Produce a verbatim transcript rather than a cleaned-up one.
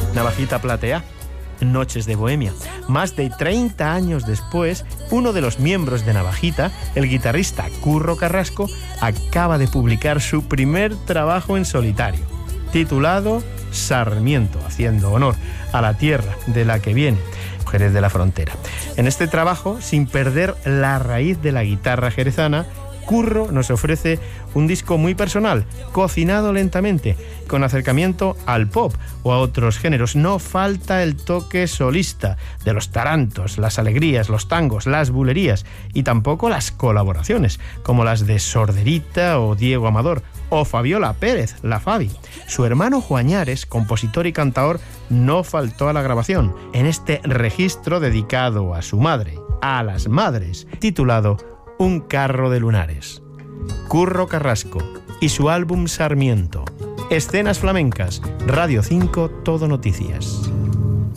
Navajita Platea, Noches de Bohemia. Más de treinta años después, uno de los miembros de Navajita, el guitarrista Curro Carrasco, acaba de publicar su primer trabajo en solitario, titulado Sarmiento, haciendo honor a la tierra de la que viene, Jerez de la Frontera. En este trabajo, sin perder la raíz de la guitarra jerezana, Curro nos ofrece un disco muy personal, cocinado lentamente, con acercamiento al pop o a otros géneros. No falta el toque solista de los tarantos, las alegrías, los tangos, las bulerías y tampoco las colaboraciones, como las de Sorderita o Diego Amador o Fabiola Pérez, la Fabi. Su hermano Juañares, compositor y cantador, no faltó a la grabación en este registro dedicado a su madre, a las madres, titulado Un carro de lunares. Curro Carrasco y su álbum Sarmiento. Escenas flamencas. Radio cinco, Todo Noticias.